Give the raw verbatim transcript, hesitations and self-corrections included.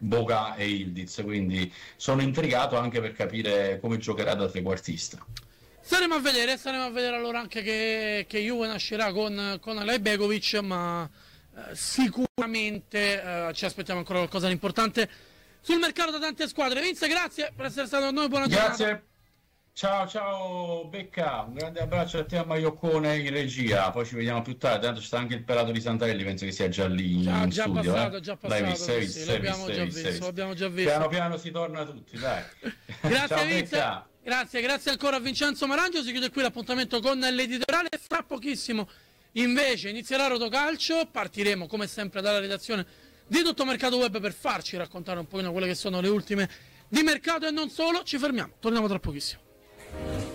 Boga e Ildiz, quindi sono intrigato anche per capire come giocherà da trequartista. Staremo a vedere, staremo a vedere allora anche che, che Juve nascerà con, con Alay Begovic, ma eh, sicuramente eh, ci aspettiamo ancora qualcosa di importante sul mercato da tante squadre. Vince, grazie per essere stato con noi, buona giornata. Grazie. Ciao ciao Becca, un grande abbraccio a te, a Maioccone in regia, poi ci vediamo più tardi, tanto c'è anche il pelato di Santarelli, penso che sia già lì in, già, in già studio. passato, eh? già passato, L'hai visto, sì, sì, l'abbiamo già visto, l'abbiamo già visto. Piano piano si torna tutti, dai. Grazie Ciao, Vince, Becca. grazie, grazie ancora a Vincenzo Marangio, si chiude qui l'appuntamento con l'editoriale, fra pochissimo invece inizierà Rotocalcio, partiremo come sempre dalla redazione di Tutto Mercato Web per farci raccontare un pochino quelle che sono le ultime di mercato e non solo, ci fermiamo, torniamo tra pochissimo.